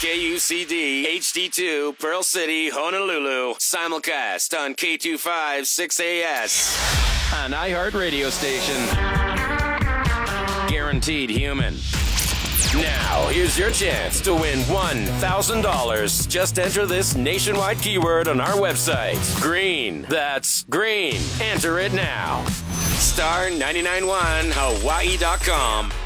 KUCD HD2 Pearl City, Honolulu. Simulcast on K25 6AS. An iHeart radio station. Guaranteed human. Now, here's your chance to win $1,000. Just enter this nationwide keyword on our website. Green. That's green. Enter it now. Star991Hawaii.com.